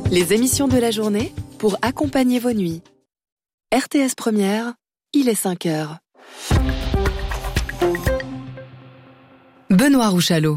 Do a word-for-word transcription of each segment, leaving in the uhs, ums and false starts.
Les émissions de la journée pour accompagner vos nuits. R T S Première, il est cinq heures. Benoît Rouchalot.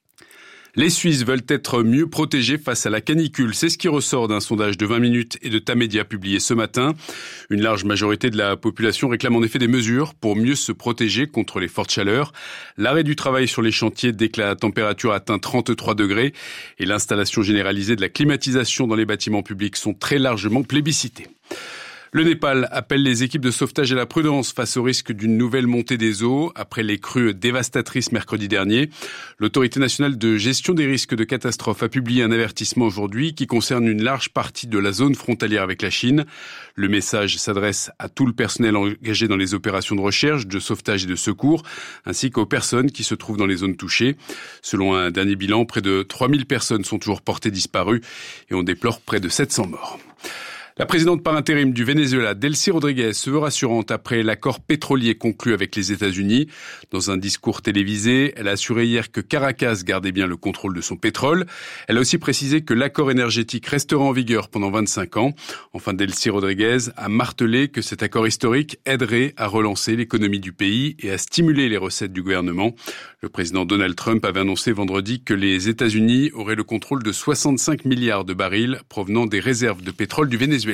Les Suisses veulent être mieux protégés face à la canicule. C'est ce qui ressort d'un sondage de vingt minutes et de Tamedia publié ce matin. Une large majorité de la population réclame en effet des mesures pour mieux se protéger contre les fortes chaleurs. L'arrêt du travail sur les chantiers dès que la température atteint trente-trois degrés et l'installation généralisée de la climatisation dans les bâtiments publics sont très largement plébiscités. Le Népal appelle les équipes de sauvetage à la prudence face au risque d'une nouvelle montée des eaux après les crues dévastatrices mercredi dernier. L'Autorité nationale de gestion des risques de catastrophe a publié un avertissement aujourd'hui qui concerne une large partie de la zone frontalière avec la Chine. Le message s'adresse à tout le personnel engagé dans les opérations de recherche, de sauvetage et de secours, ainsi qu'aux personnes qui se trouvent dans les zones touchées. Selon un dernier bilan, près de trois mille personnes sont toujours portées disparues et on déplore près de sept cents morts. La présidente par intérim du Venezuela, Delcy Rodriguez, se veut rassurante après l'accord pétrolier conclu avec les États-Unis. Dans un discours télévisé, elle a assuré hier que Caracas gardait bien le contrôle de son pétrole. Elle a aussi précisé que l'accord énergétique restera en vigueur pendant vingt-cinq ans. Enfin, Delcy Rodriguez a martelé que cet accord historique aiderait à relancer l'économie du pays et à stimuler les recettes du gouvernement. Le président Donald Trump avait annoncé vendredi que les États-Unis auraient le contrôle de soixante-cinq milliards de barils provenant des réserves de pétrole du Venezuela.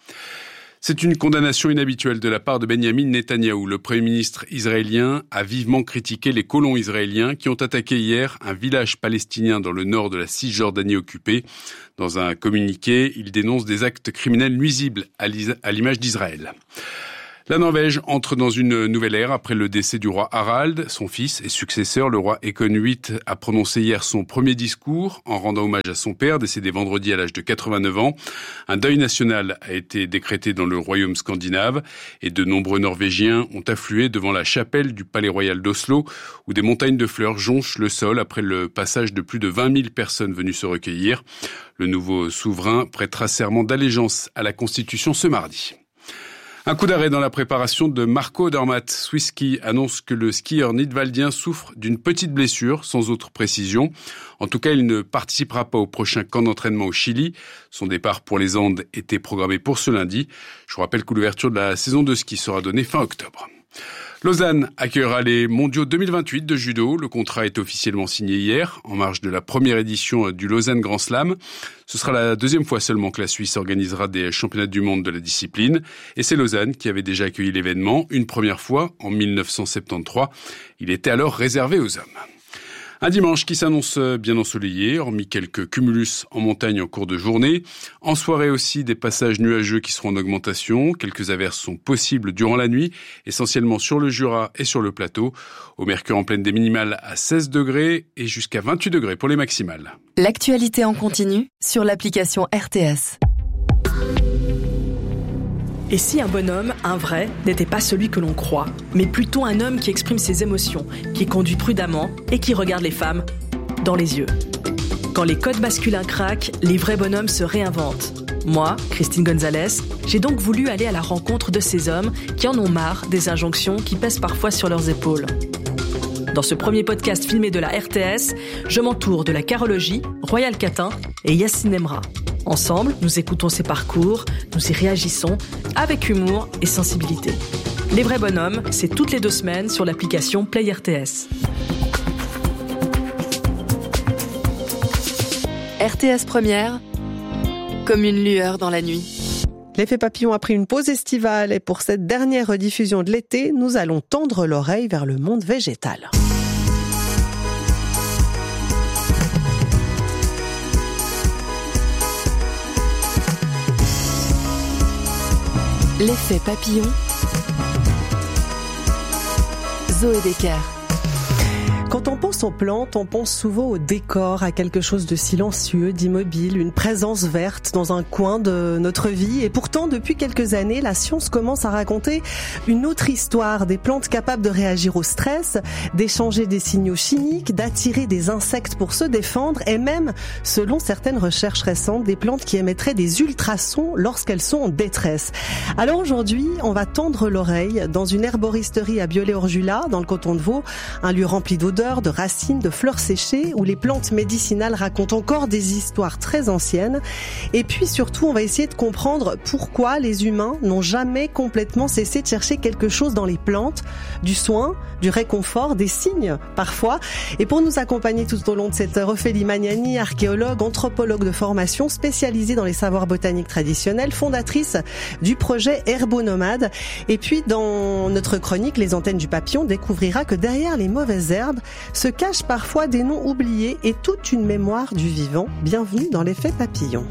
C'est une condamnation inhabituelle de la part de Benyamin Netanyahou. Le Premier ministre israélien a vivement critiqué les colons israéliens qui ont attaqué hier un village palestinien dans le nord de la Cisjordanie occupée. Dans un communiqué, il dénonce des actes criminels nuisibles à l'image d'Israël. La Norvège entre dans une nouvelle ère après le décès du roi Harald. Son fils et successeur, le roi Haakon huit, a prononcé hier son premier discours en rendant hommage à son père, décédé vendredi à l'âge de quatre-vingt-neuf ans. Un deuil national a été décrété dans le royaume scandinave et de nombreux Norvégiens ont afflué devant la chapelle du palais royal d'Oslo où des montagnes de fleurs jonchent le sol après le passage de plus de vingt mille personnes venues se recueillir. Le nouveau souverain prêtera serment d'allégeance à la Constitution ce mardi. Un coup d'arrêt dans la préparation de Marco Odermatt. Swiss Ski annonce que le skieur nidwaldien souffre d'une petite blessure, sans autre précision. En tout cas, il ne participera pas au prochain camp d'entraînement au Chili. Son départ pour les Andes était programmé pour ce lundi. Je vous rappelle que l'ouverture de la saison de ski sera donnée fin octobre. Lausanne accueillera les mondiaux deux mille vingt-huit de judo. Le contrat est officiellement signé hier, en marge de la première édition du Lausanne Grand Slam. Ce sera la deuxième fois seulement que la Suisse organisera des championnats du monde de la discipline. Et c'est Lausanne qui avait déjà accueilli l'événement, une première fois en mille neuf cent soixante-treize. Il était alors réservé aux hommes. Un dimanche qui s'annonce bien ensoleillé, hormis quelques cumulus en montagne en cours de journée. En soirée aussi, des passages nuageux qui seront en augmentation. Quelques averses sont possibles durant la nuit, essentiellement sur le Jura et sur le plateau. Au mercure en pleine des minimales à seize degrés et jusqu'à vingt-huit degrés pour les maximales. L'actualité en continu sur l'application R T S. Et si un bonhomme, un vrai, n'était pas celui que l'on croit, mais plutôt un homme qui exprime ses émotions, qui conduit prudemment et qui regarde les femmes dans les yeux. Quand les codes masculins craquent, les vrais bonhommes se réinventent. Moi, Christine Gonzalez, j'ai donc voulu aller à la rencontre de ces hommes qui en ont marre des injonctions qui pèsent parfois sur leurs épaules. Dans ce premier podcast filmé de la R T S, je m'entoure de la carologie, Royal Catin et Yacine Emra. Ensemble, nous écoutons ces parcours, nous y réagissons avec humour et sensibilité. Les vrais bonhommes, c'est toutes les deux semaines sur l'application Play R T S. R T S Première, comme une lueur dans la nuit. L'effet papillon a pris une pause estivale et pour cette dernière rediffusion de l'été, nous allons tendre l'oreille vers le monde végétal. L'effet papillon. Zoé Decker. Quand on pense aux plantes, on pense souvent au décor, à quelque chose de silencieux, d'immobile, une présence verte dans un coin de notre vie. Et pourtant, depuis quelques années, la science commence à raconter une autre histoire, des plantes capables de réagir au stress, d'échanger des signaux chimiques, d'attirer des insectes pour se défendre et même, selon certaines recherches récentes, des plantes qui émettraient des ultrasons lorsqu'elles sont en détresse. Alors aujourd'hui, on va tendre l'oreille dans une herboristerie à Biolay-Orjula, dans le canton de Vaud, un lieu rempli d'odeurs, d'odeurs, de racines, de fleurs séchées, où les plantes médicinales racontent encore des histoires très anciennes. Et puis surtout, on va essayer de comprendre pourquoi les humains n'ont jamais complètement cessé de chercher quelque chose dans les plantes, du soin, du réconfort, des signes parfois. Et pour nous accompagner tout au long de cette heure, Ophélie Magnani, archéologue, anthropologue de formation, spécialisée dans les savoirs botaniques traditionnels, fondatrice du projet Herbonomade. Et puis dans notre chronique, Les Antennes du Papillon découvrira que derrière les mauvaises herbes se cachent parfois des noms oubliés et toute une mémoire du vivant. Bienvenue dans l'effet papillon.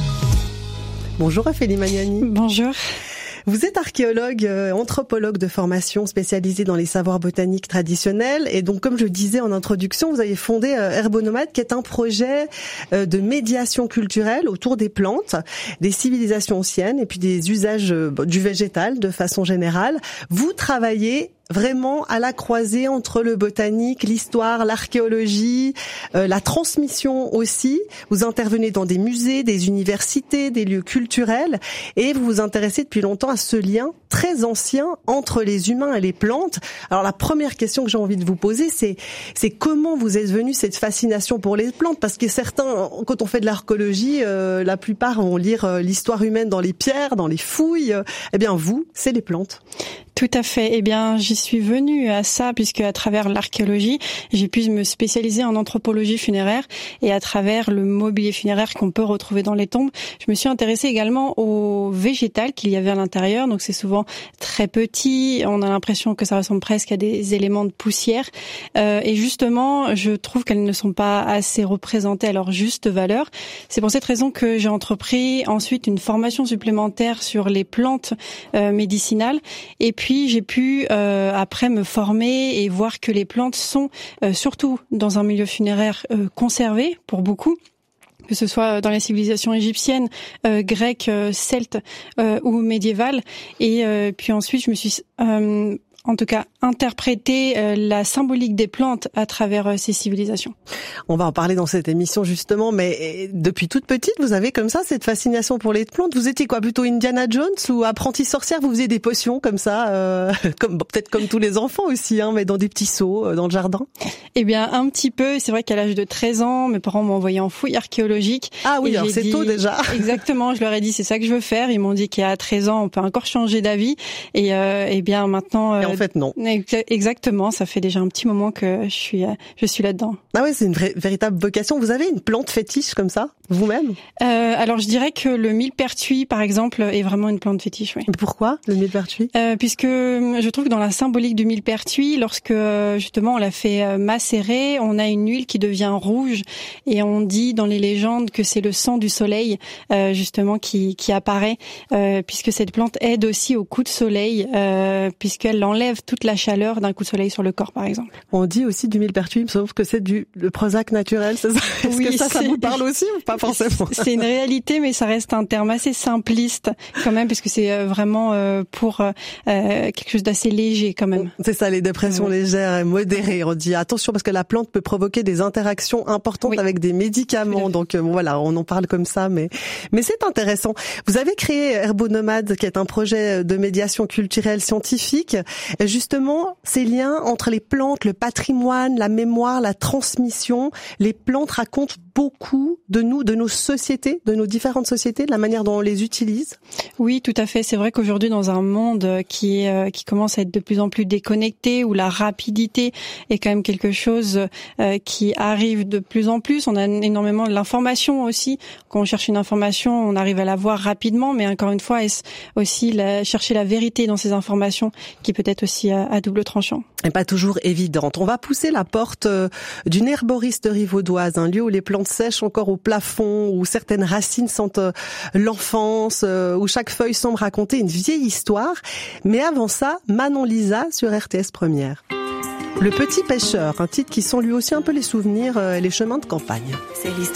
Bonjour Ophélie Magnani. Bonjour. Vous êtes archéologue, euh, anthropologue de formation spécialisée dans les savoirs botaniques traditionnels. Et donc, comme je le disais en introduction, vous avez fondé euh, Herbonomade, qui est un projet euh, de médiation culturelle autour des plantes, des civilisations anciennes et puis des usages euh, du végétal de façon générale. Vous travaillez vraiment à la croisée entre le botanique, l'histoire, l'archéologie, euh, la transmission aussi. Vous intervenez dans des musées, des universités, des lieux culturels et vous vous intéressez depuis longtemps à ce lien très ancien entre les humains et les plantes. Alors la première question que j'ai envie de vous poser, c'est c'est comment vous êtes venu cette fascination pour les plantes? Parce que certains, quand on fait de l'archéologie, euh, la plupart vont lire euh, l'histoire humaine dans les pierres, dans les fouilles. Eh bien vous, c'est les plantes. Tout à fait. Eh bien, j'y suis venue à ça puisque à travers l'archéologie, j'ai pu me spécialiser en anthropologie funéraire et à travers le mobilier funéraire qu'on peut retrouver dans les tombes, je me suis intéressée également au végétal qu'il y avait à l'intérieur. Donc c'est souvent très petit, on a l'impression que ça ressemble presque à des éléments de poussière. Euh, et justement, je trouve qu'elles ne sont pas assez représentées à leur juste valeur. C'est pour cette raison que j'ai entrepris ensuite une formation supplémentaire sur les plantes euh, médicinales. Et puis j'ai pu euh, après me former et voir que les plantes sont euh, surtout dans un milieu funéraire euh, conservées pour beaucoup, que ce soit dans les civilisations égyptiennes, euh, grecques, euh, celtes euh, ou médiévales. Et euh, puis ensuite je me suis euh, en tout cas interpréter euh, la symbolique des plantes à travers euh, ces civilisations. On va en parler dans cette émission justement, mais depuis toute petite, vous avez comme ça cette fascination pour les plantes. Vous étiez quoi, plutôt Indiana Jones ou apprentie sorcière? Vous faisiez des potions comme ça, euh, comme bon, peut-être comme tous les enfants aussi, hein, mais dans des petits seaux euh, dans le jardin? Eh bien, un petit peu. C'est vrai qu'à l'âge de treize ans, mes parents m'ont envoyé en fouille archéologique. Ah oui, alors c'est dit, tôt déjà. Exactement, je leur ai dit c'est ça que je veux faire. Ils m'ont dit qu'à treize ans, on peut encore changer d'avis. Et euh, eh bien maintenant... Et en fait, non. Exactement, ça fait déjà un petit moment que je suis, je suis là-dedans. Ah ouais, c'est une vraie, véritable vocation. Vous avez une plante fétiche comme ça, vous-même? euh, Alors je dirais que le millepertuis, par exemple, est vraiment une plante fétiche. Oui. Pourquoi le millepertuis? euh, Puisque je trouve que dans la symbolique du millepertuis, lorsque justement on l'a fait macérer, on a une huile qui devient rouge et on dit dans les légendes que c'est le sang du soleil euh, justement qui, qui apparaît, euh, puisque cette plante aide aussi au coup de soleil, euh, puisqu'elle enlève toute la chaleur d'un coup de soleil sur le corps, par exemple. On dit aussi du millepertuis, sauf que c'est du le Prozac naturel, c'est ça? Est-ce oui, que ça, ça vous parle aussi ou pas forcément? C'est une réalité, mais ça reste un terme assez simpliste quand même, puisque c'est vraiment pour euh, quelque chose d'assez léger quand même. C'est ça, les dépressions oui. légères et modérées. On dit attention parce que la plante peut provoquer des interactions importantes oui. avec des médicaments. Donc bon, voilà, on en parle comme ça, mais mais c'est intéressant. Vous avez créé Herbonomade, qui est un projet de médiation culturelle scientifique. Et justement, ces liens entre les plantes, le patrimoine, la mémoire, la transmission, les plantes racontent beaucoup de nous, de nos sociétés, de nos différentes sociétés, de la manière dont on les utilise. Oui, tout à fait. C'est vrai qu'aujourd'hui, dans un monde qui est, qui commence à être de plus en plus déconnecté, où la rapidité est quand même quelque chose euh, qui arrive de plus en plus. On a énormément de l'information aussi. Quand on cherche une information, on arrive à la voir rapidement, mais encore une fois, est-ce aussi la, chercher la vérité dans ces informations qui peut être aussi à, à double tranchant. Et pas toujours évidente. On va pousser la porte d'une herboristerie vaudoise, un lieu où les plantes sèchent encore au plafond, où certaines racines sentent l'enfance, où chaque feuille semble raconter une vieille histoire. Mais avant ça, Manon Lisa sur R T S Première. Le Petit Pêcheur, un titre qui sent lui aussi un peu les souvenirs et les chemins de campagne. C'est l'histoire